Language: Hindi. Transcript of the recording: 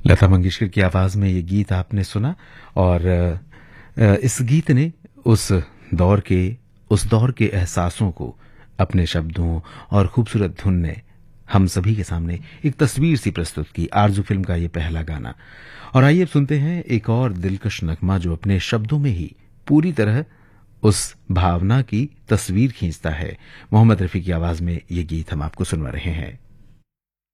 लता मंगेशकर की आवाज में ये गीत आपने सुना और इस गीत ने उस दौर के एहसासों को अपने शब्दों और खूबसूरत धुन ने हम सभी के सामने एक तस्वीर सी प्रस्तुत की। आरजू फिल्म का ये पहला गाना। और आइए अब सुनते हैं एक और दिलकश नगमा जो अपने शब्दों में ही पूरी तरह उस भावना की तस्वीर खींचता है। मोहम्मद रफी की आवाज में ये गीत हम आपको सुनवा रहे हैं।